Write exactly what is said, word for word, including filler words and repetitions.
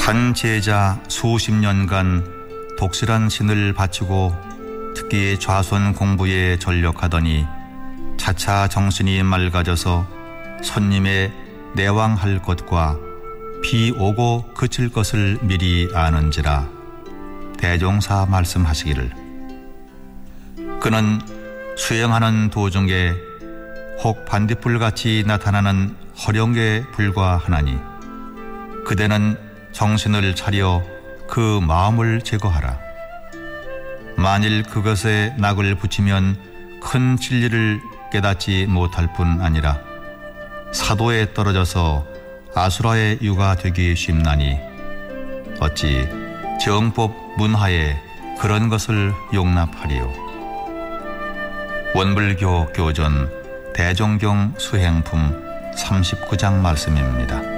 한 제자 수십 년간 독실한 신을 바치고 특히 좌선 공부에 전력하더니 차차 정신이 맑아져서 손님의 내왕할 것과 비 오고 그칠 것을 미리 아는지라 대종사 말씀하시기를 그는 수행하는 도중에 혹 반딧불같이 나타나는 허령에 불과하나니 그대는 정신을 차려 그 마음을 제거하라. 만일 그것에 낙을 붙이면 큰 진리를 깨닫지 못할 뿐 아니라 사도에 떨어져서 아수라의 유가 되기 쉽나니 어찌 정법 문하에 그런 것을 용납하리요. 원불교 교전 대종경 수행품 삼십구 장 말씀입니다.